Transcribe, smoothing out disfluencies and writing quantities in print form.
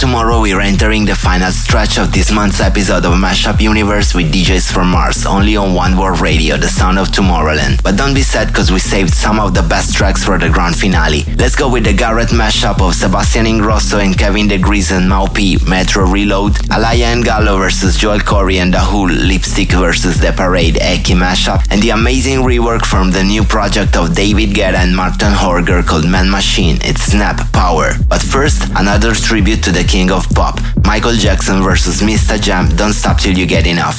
Tomorrow we're entering the final stretch of this month's episode of Mashup Universe with DJs from Mars, only on One World Radio, the sound of Tomorrowland. But don't be sad, cause we saved some of the best tracks for the grand finale. Let's go with the Garrett mashup of Sebastian Ingrosso and Kevin DeGrease and Maupi, Metro Reload, Alaya and Gallo versus Joel Corey and Dahul, Lipstick versus The Parade, Eki mashup, and the amazing rework from the new project of David Guetta and Martin Horger called Man Machine. It's Snap Power. But first, another tribute to the King of Pop, Michael Jackson versus Mr. Jam, Don't Stop Till You Get Enough.